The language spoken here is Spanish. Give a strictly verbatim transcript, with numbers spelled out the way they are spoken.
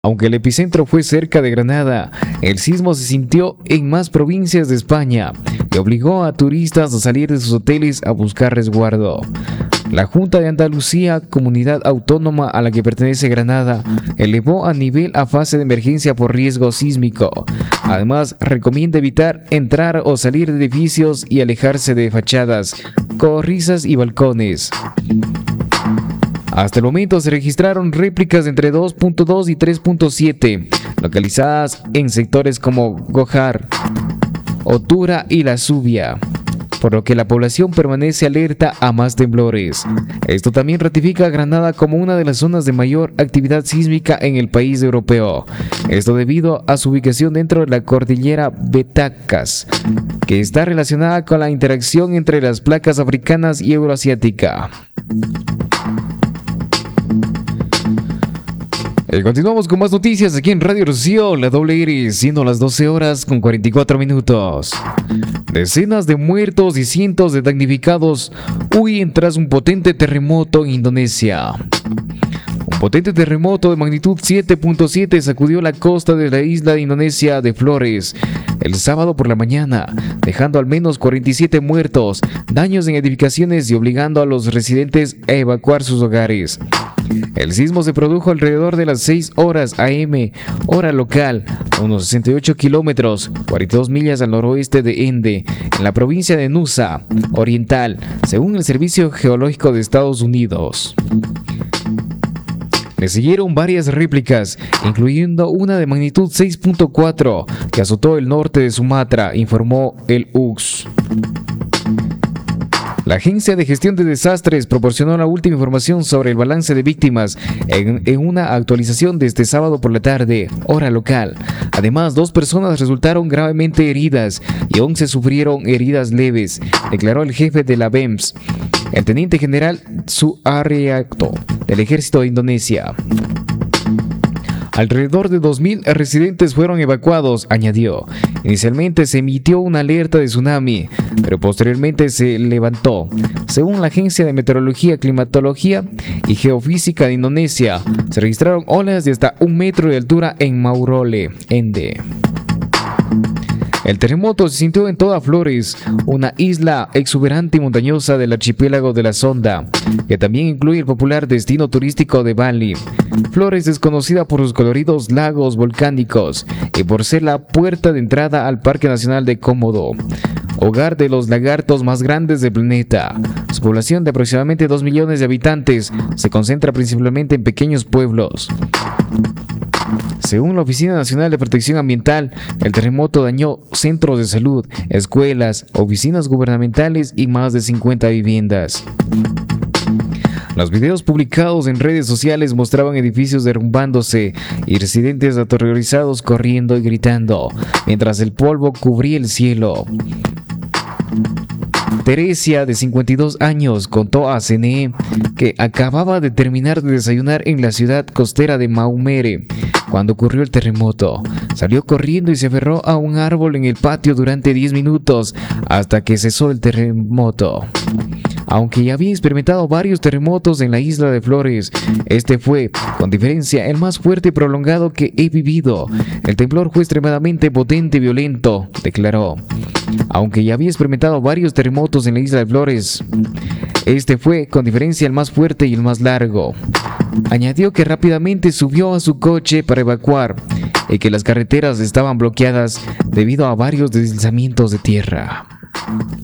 Aunque el epicentro fue cerca de Granada, el sismo se sintió en más provincias de España y obligó a turistas a salir de sus hoteles a buscar resguardo. La Junta de Andalucía, comunidad autónoma a la que pertenece Granada, elevó a nivel a fase de emergencia por riesgo sísmico. Además, recomienda evitar entrar o salir de edificios y alejarse de fachadas, corrisas y balcones. Hasta el momento se registraron réplicas entre dos punto dos y tres punto siete, localizadas en sectores como Gojar, Otura y La Zubia, por lo que la población permanece alerta a más temblores. Esto también ratifica a Granada como una de las zonas de mayor actividad sísmica en el país europeo. Esto debido a su ubicación dentro de la cordillera Betacas, que está relacionada con la interacción entre las placas africanas y euroasiática. Y continuamos con más noticias aquí en Radio Rocío, la doble R, siendo las doce horas con cuarenta y cuatro minutos. Decenas de muertos y cientos de damnificados huyen tras un potente terremoto en Indonesia. Un potente terremoto de magnitud siete punto siete sacudió la costa de la isla de Indonesia de Flores el sábado por la mañana, dejando al menos cuarenta y siete muertos, daños en edificaciones y obligando a los residentes a evacuar sus hogares. El sismo se produjo alrededor de las seis horas A M, hora local, a unos sesenta y ocho kilómetros, cuarenta y dos millas al noroeste de Ende, en la provincia de Nusa Oriental, según el Servicio Geológico de Estados Unidos. Le siguieron varias réplicas, incluyendo una de magnitud seis punto cuatro que azotó el norte de Sumatra, informó el U X. La Agencia de Gestión de Desastres proporcionó la última información sobre el balance de víctimas en, en una actualización de este sábado por la tarde, hora local. Además, dos personas resultaron gravemente heridas y once sufrieron heridas leves, declaró el jefe de la B E M S, el teniente general Suharyanto, del ejército de Indonesia. Alrededor de dos mil residentes fueron evacuados, añadió. Inicialmente se emitió una alerta de tsunami, pero posteriormente se levantó. Según la Agencia de Meteorología, Climatología y Geofísica de Indonesia, se registraron olas de hasta un metro de altura en Maurole, Ende. El terremoto se sintió en toda Flores, una isla exuberante y montañosa del archipiélago de la Sonda, que también incluye el popular destino turístico de Bali. Flores es conocida por sus coloridos lagos volcánicos y por ser la puerta de entrada al Parque Nacional de Komodo, hogar de los lagartos más grandes del planeta. Su población de aproximadamente dos millones de habitantes se concentra principalmente en pequeños pueblos. Según la Oficina Nacional de Protección Ambiental, el terremoto dañó centros de salud, escuelas, oficinas gubernamentales y más de cincuenta viviendas. Los videos publicados en redes sociales mostraban edificios derrumbándose y residentes aterrorizados corriendo y gritando, mientras el polvo cubría el cielo. Teresia, de cincuenta y dos años, contó a C N E que acababa de terminar de desayunar en la ciudad costera de Maumere cuando ocurrió el terremoto. Salió corriendo y se aferró a un árbol en el patio durante diez minutos hasta que cesó el terremoto. Aunque ya había experimentado varios terremotos en la isla de Flores, este fue, con diferencia, el más fuerte y prolongado que he vivido. El temblor fue extremadamente potente y violento, declaró. Aunque ya había experimentado varios terremotos en la isla de Flores, este fue, con diferencia, el más fuerte y el más largo. Añadió que rápidamente subió a su coche para evacuar y que las carreteras estaban bloqueadas debido a varios deslizamientos de tierra.